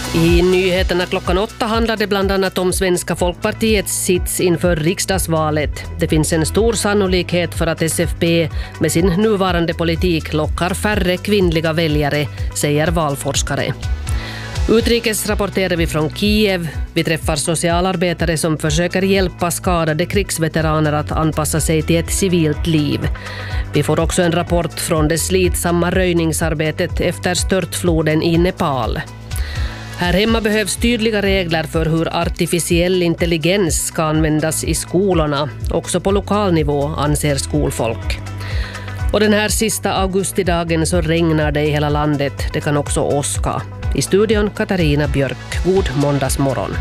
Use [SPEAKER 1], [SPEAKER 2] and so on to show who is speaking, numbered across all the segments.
[SPEAKER 1] I nyheterna klockan 8 handlar det bland annat om Svenska Folkpartiets sits inför riksdagsvalet. Det finns en stor sannolikhet för att SFP med sin nuvarande politik lockar färre kvinnliga väljare, säger valforskare. Utrikes rapporterar vi från Kiev. Vi träffar socialarbetare som försöker hjälpa skadade krigsveteraner att anpassa sig till ett civilt liv. Vi får också en rapport från det slitsamma röjningsarbetet efter störtfloden i Nepal. Här hemma behövs tydliga regler för hur artificiell intelligens ska användas i skolorna, också på lokal nivå, anser skolfolk. Och den här sista augustidagen så regnar det i hela landet. Det kan också åska. I studion Katarina Björk. God måndagsmorgon.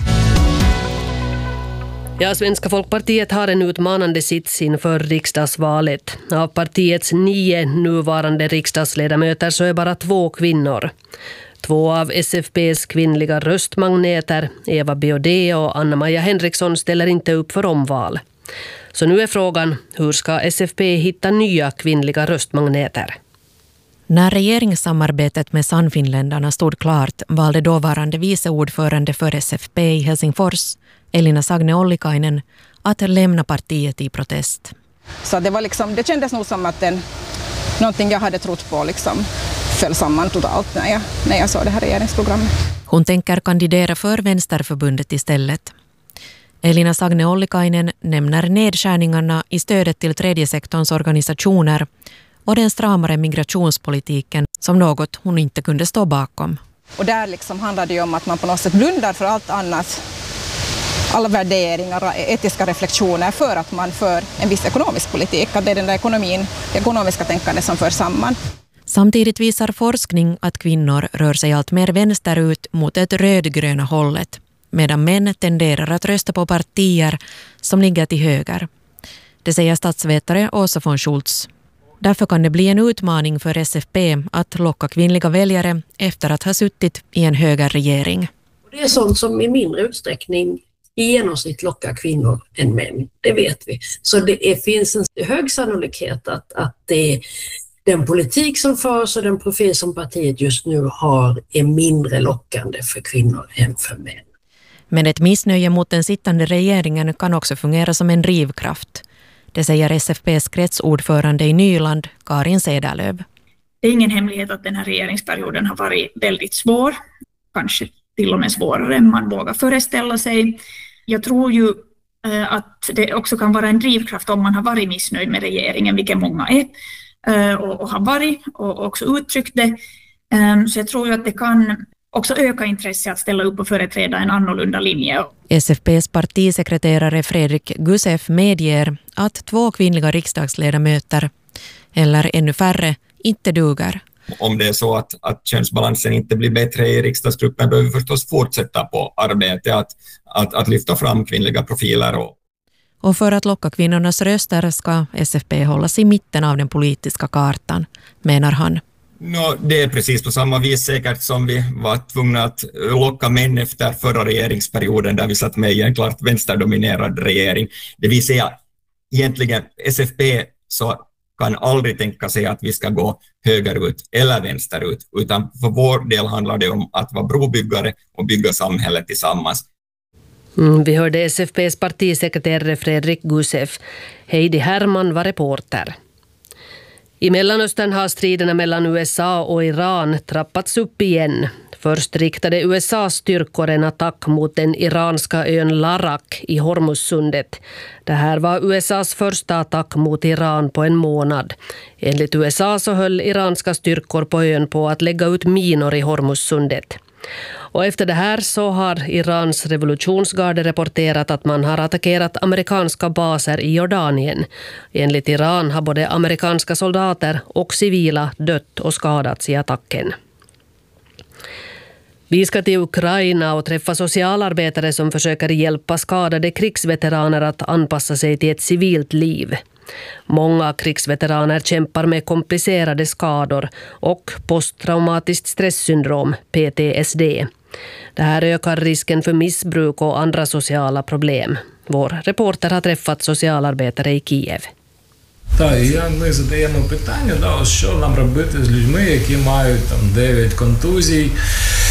[SPEAKER 1] Ja, Svenska Folkpartiet har en utmanande sits inför riksdagsvalet. Av partiets 9 nuvarande riksdagsledamöter så är bara 2 kvinnor. 2 av SFP:s kvinnliga röstmagneter, Eva Biaudet och Anna-Maja Henriksson, ställer inte upp för omval. Så nu är frågan, hur ska SFP hitta nya kvinnliga röstmagneter?
[SPEAKER 2] När regeringssamarbetet med Sannfinländarna stod klart valde dåvarande viceordförande för SFP i Helsingfors, Elina Sagne-Ollikainen, att lämna partiet i protest.
[SPEAKER 3] Så det var liksom, det kändes nog som att någonting jag hade trott på liksom föll samman totalt när jag såg det här regeringsprogrammet.
[SPEAKER 2] Hon tänker kandidera för Vänsterförbundet istället. Elina Sagne-Ollikainen nämner nedskärningarna i stödet till tredje sektorns organisationer och den stramare migrationspolitiken som något hon inte kunde stå bakom.
[SPEAKER 3] Och där liksom handlar det ju om att man på något sätt blundar för allt annat, alla värderingar och etiska reflektioner för att man för en viss ekonomisk politik. Att det är den där det ekonomiska tänkandet som för samman.
[SPEAKER 2] Samtidigt visar forskning att kvinnor rör sig allt mer vänsterut mot det rödgröna hållet, medan män tenderar att rösta på partier som ligger till höger. Det säger statsvetare Åsa von Schultz. Därför kan det bli en utmaning för SFP att locka kvinnliga väljare efter att ha suttit i en högerregering.
[SPEAKER 4] Det är sånt som i mindre utsträckning i genomsnitt lockar kvinnor än män, det vet vi. Så det finns en hög sannolikhet att den politik som förs och den profil som partiet just nu har är mindre lockande för kvinnor än för män.
[SPEAKER 2] Men ett missnöje mot den sittande regeringen kan också fungera som en drivkraft. Det säger SFP:s kretsordförande i Nyland, Karin Cederlöv.
[SPEAKER 5] Det är ingen hemlighet att den här regeringsperioden har varit väldigt svår. Kanske till och med svårare än man vågar föreställa sig. Jag tror ju att det också kan vara en drivkraft om man har varit missnöjd med regeringen, vilket många är och har varit och också uttryckt det. Så jag tror ju att det kan också öka intresse att ställa upp och företräda en annorlunda linje.
[SPEAKER 2] SFP:s partisekreterare Fredrik Gusev medger att 2 kvinnliga riksdagsledamöter, eller ännu färre, inte duger.
[SPEAKER 6] Om det är så att könsbalansen inte blir bättre i riksdagsgruppen behöver vi förstås fortsätta på arbetet att lyfta fram kvinnliga profiler.
[SPEAKER 2] Och för att locka kvinnornas röster ska SFP hållas i mitten av den politiska kartan, menar han.
[SPEAKER 6] Det är precis på samma vis säkert som vi var tvungna att locka män efter förra regeringsperioden där vi satt med i en klart vänsterdominerad regering. Det vill säga egentligen SFP så kan aldrig tänka sig att vi ska gå högerut eller vänsterut, utan för vår del handlar det om att vara brobyggare och bygga samhället tillsammans.
[SPEAKER 1] Vi hörde SFP:s partisekreterare Fredrik Gusev. Heidi Herman var reporter. I Mellanöstern har striderna mellan USA och Iran trappats upp igen. Först riktade USAs styrkor en attack mot den iranska ön Larak i Hormuzsundet. Det här var USAs första attack mot Iran på en månad. Enligt USA så höll iranska styrkor på ön på att lägga ut minor i Hormuzsundet. Och efter det här så har Irans revolutionsgarde rapporterat att man har attackerat amerikanska baser i Jordanien. Enligt Iran har både amerikanska soldater och civila dött och skadats i attacken. Vi ska till Ukraina och träffa socialarbetare som försöker hjälpa skadade krigsveteraner att anpassa sig till ett civilt liv. Många krigsveteraner kämpar med komplicerade skador och posttraumatiskt stresssyndrom, PTSD. Det här ökar risken för missbruk och andra sociala problem. Vår reporter har träffat socialarbetare i Kiev.
[SPEAKER 7] Ми задаємо питання, що нам робити з людьми, які мають 9 контузій,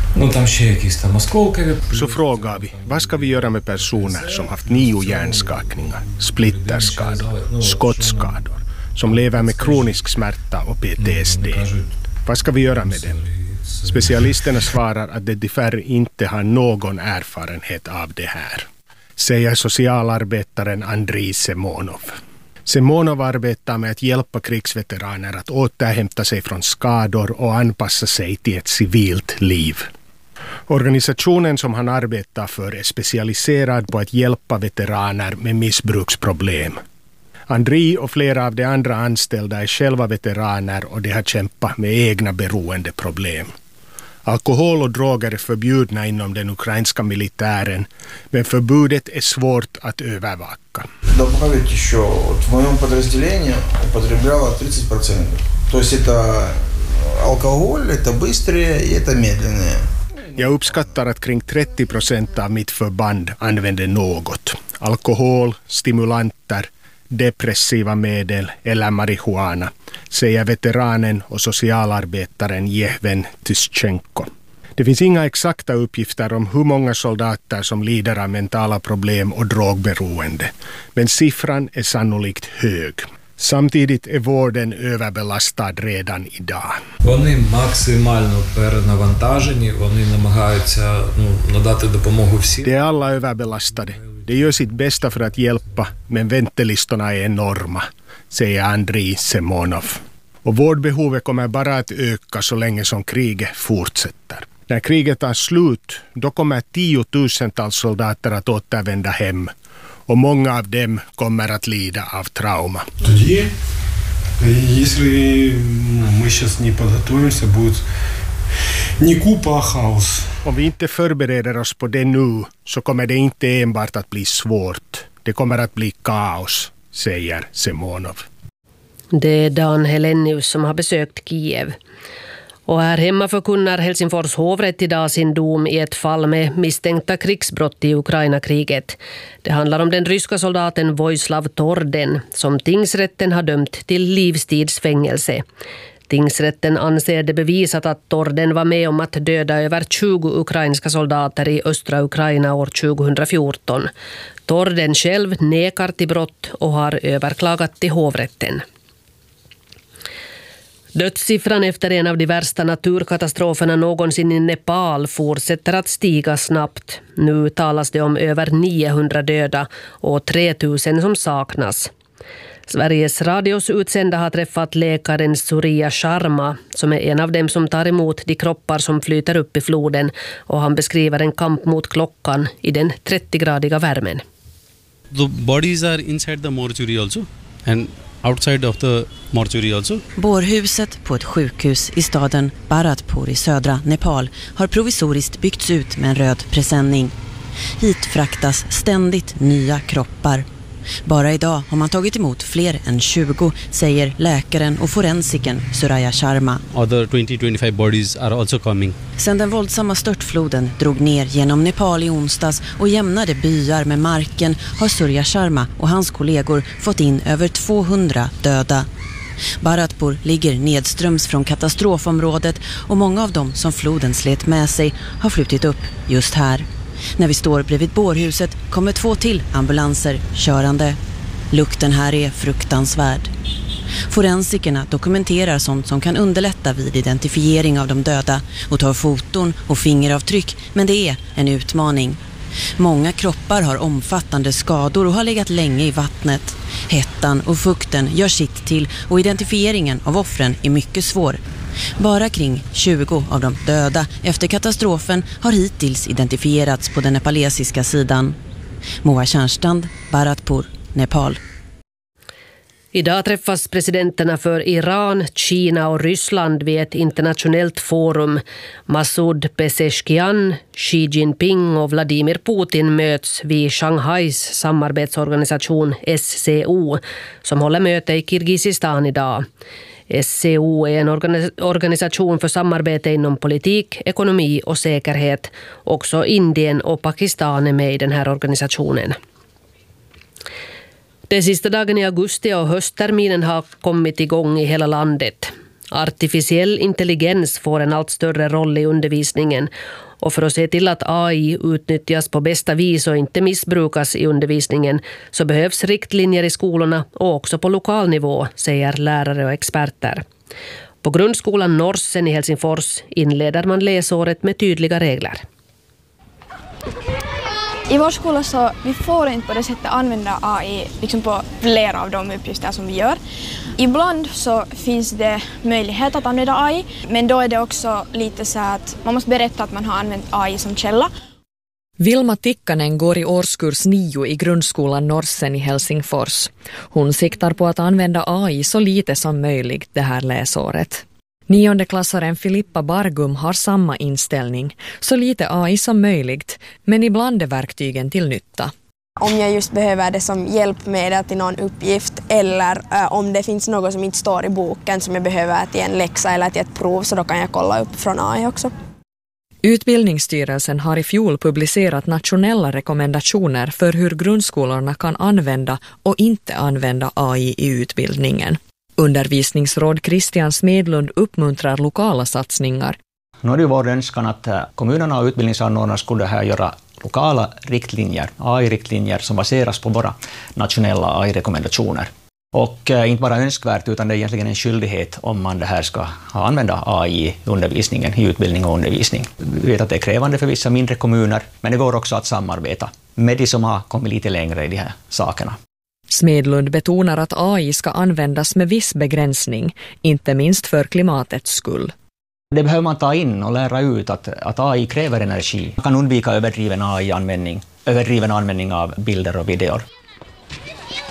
[SPEAKER 8] Så frågar vi, vad ska vi göra med personer som haft 9 hjärnskakningar, splitterskador, skottskador, som lever med kronisk smärta och PTSD? Vad ska vi göra med dem? Specialisterna svarar att de tyvärr inte har någon erfarenhet av det här, säger socialarbetaren Andrei Semonov. Semonov arbetar med att hjälpa krigsveteraner att återhämta sig från skador och anpassa sig till ett civilt liv. Organisationen som han arbetar för är specialiserad på att hjälpa veteraner med missbruksproblem. Andrei och flera av de andra anställda är själva veteraner och de har kämpat med egna beroendeproblem. Alkohol och droger är förbjudna inom den ukrainska militären, men förbudet är svårt att övervaka.
[SPEAKER 9] Добавить еще, вот в моем подразделении употребляло 30%. То есть это алкоголь, это быстрее и это медленнее.
[SPEAKER 8] Jag uppskattar att kring 30% av mitt förband använder något. Alkohol, stimulanter, depressiva medel eller marijuana, säger veteranen och socialarbetaren Jehven Tyschenko. Det finns inga exakta uppgifter om hur många soldater som lider av mentala problem och drogberoende, men siffran är sannolikt hög. Samtidigt är vården överbelastad redan idag.
[SPEAKER 7] Вони максимально перенавантажені, вони намагаються надати допомогу всім.
[SPEAKER 8] De är alla överbelastade. De gör sitt bästa för att hjälpa, men väntelistorna är enorma, säger Andrei Semonov. Och vårdbehovet kommer bara att öka så länge som kriget fortsätter. När kriget tar slut, då kommer 10 000-tals soldater att återvända hem. Och många av dem kommer att lida av trauma.
[SPEAKER 10] Тоді, если мы сейчас не подготовимся, будет не купа, а хаос.
[SPEAKER 8] Om vi inte förbereder oss på det nu så kommer det inte enbart att bli svårt. Det kommer att bli kaos, säger Semonov.
[SPEAKER 1] Det är Dan Helenius som har besökt Kiev. Och här hemma förkunnar Helsingfors hovrätt idag sin dom i ett fall med misstänkta krigsbrott i Ukraina-kriget. Det handlar om den ryska soldaten Vojislav Torden som tingsrätten har dömt till livstidsfängelse. Tingsrätten anser det bevisat att Torden var med om att döda över 20 ukrainska soldater i östra Ukraina år 2014. Torden själv nekar till brott och har överklagat till hovrätten. Dödssiffran efter en av de värsta naturkatastroferna någonsin i Nepal fortsätter att stiga snabbt. Nu talas det om över 900 döda och 3000 som saknas. Sveriges Radios utsända har träffat läkaren Surya Sharma som är en av dem som tar emot de kroppar som flyter upp i floden, och han beskriver en kamp mot klockan i den 30-gradiga värmen.
[SPEAKER 11] The bodies are inside the mortuary also and outside of the mortuary also.
[SPEAKER 2] Bårhuset på ett sjukhus i staden Bharatpur i södra Nepal har provisoriskt byggts ut med en röd presenning. Hit fraktas ständigt nya kroppar. Bara idag har man tagit emot fler än 20, säger läkaren och forensiken Surya Sharma.
[SPEAKER 11] Other 20-25 bodies are also coming.
[SPEAKER 2] Sedan den våldsamma störtfloden drog ner genom Nepal i onsdags och jämnade byar med marken har Surya Sharma och hans kollegor fått in över 200 döda. Bharatpur ligger nedströms från katastrofområdet och många av dem som floden slet med sig har flutit upp just här. När vi står bredvid bårhuset kommer 2 till ambulanser körande. Lukten här är fruktansvärd. Forensikerna dokumenterar sånt som kan underlätta vid identifiering av de döda och tar foton och fingeravtryck, men det är en utmaning. Många kroppar har omfattande skador och har legat länge i vattnet. Hettan och fukten gör sitt till och identifieringen av offren är mycket svår. Bara kring 20 av de döda efter katastrofen har hittills identifierats på den nepalesiska sidan. Moa Tjärnstrand, Bharatpur, Nepal.
[SPEAKER 1] Idag träffas presidenterna för Iran, Kina och Ryssland vid ett internationellt forum. Masoud Pezeshkian, Xi Jinping och Vladimir Putin möts vid Shanghais samarbetsorganisation SCO som håller möte i Kirgizistan idag. SCO är en organisation för samarbete inom politik, ekonomi och säkerhet. Också Indien och Pakistan är med i den här organisationen. Den sista dagen i augusti och höstterminen har kommit igång i hela landet. Artificiell intelligens får en allt större roll i undervisningen, och för att se till att AI utnyttjas på bästa vis och inte missbrukas i undervisningen så behövs riktlinjer i skolorna och också på lokal nivå, säger lärare och experter. På grundskolan Norsen i Helsingfors inleder man läsåret med tydliga regler.
[SPEAKER 12] I vår skola så vi får inte på det sättet använda AI liksom på flera av de uppgifter som vi gör. Ibland så finns det möjlighet att använda AI, men då är det också lite så att man måste berätta att man har använt AI som källa.
[SPEAKER 2] Vilma Tikkanen går i årskurs 9 i grundskolan Norsen i Helsingfors. Hon siktar på att använda AI så lite som möjligt det här läsåret. 9:e-klassaren Filippa Bargum har samma inställning, så lite AI som möjligt, men ibland är verktygen till nytta.
[SPEAKER 12] Om jag just behöver det som hjälpmedel till någon uppgift eller om det finns något som inte står i boken som jag behöver till en läxa eller till ett prov, så då kan jag kolla upp från AI också.
[SPEAKER 2] Utbildningsstyrelsen har i fjol publicerat nationella rekommendationer för hur grundskolorna kan använda och inte använda AI i utbildningen. Undervisningsråd Christian Smedlund uppmuntrar lokala satsningar.
[SPEAKER 13] Nu är det ju vår önskan att kommunerna och utbildningsanordnare skulle här göra lokala riktlinjer, AI-riktlinjer som baseras på våra nationella AI-rekommendationer. Och inte bara önskvärt utan det är egentligen en skyldighet om man det här ska använda AI i undervisningen, i utbildning och undervisning. Vi vet att det är krävande för vissa mindre kommuner, men det går också att samarbeta med de som har kommit lite längre i de här sakerna.
[SPEAKER 2] Smedlund betonar att AI ska användas med viss begränsning, inte minst för klimatets skull.
[SPEAKER 13] Det behöver man ta in och lära ut att AI kräver energi. Man kan undvika överdriven AI-användning, överdriven användning av bilder och videor.